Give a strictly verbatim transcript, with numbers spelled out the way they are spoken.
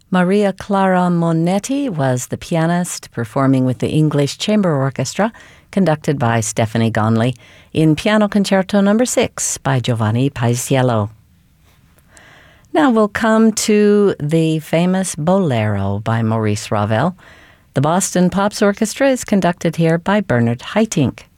Maria Clara Monetti was the pianist, performing with the English Chamber Orchestra, conducted by Stephanie Gonley, in Piano Concerto Number six by Giovanni Paisiello. Now we'll come to the famous Bolero by Maurice Ravel. The Boston Pops Orchestra is conducted here by Bernard Haitink.